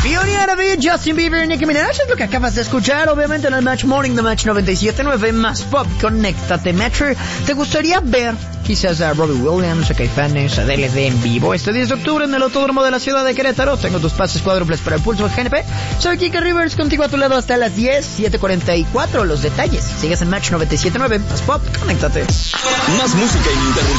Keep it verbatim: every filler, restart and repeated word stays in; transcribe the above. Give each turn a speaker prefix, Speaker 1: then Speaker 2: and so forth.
Speaker 1: Pionera de Justin Bieber y Nicki Minaj es lo que acabas de escuchar, obviamente en el Match Morning de Match noventa y siete punto nueve más pop. Conéctate, Matcher. ¿Te gustaría ver quizás a Robbie Williams, a Caifanes, a D L D en vivo este diez de octubre en el Autódromo de la Ciudad de Querétaro? Tengo tus pases cuádruples para el Pulso G N P. Soy Kike Rivers, contigo a tu lado hasta las diez, siete cuarenta y cuatro. Los detalles, sigues en Match noventa y siete punto nueve más pop. Conéctate.
Speaker 2: Más música ininterrumpida.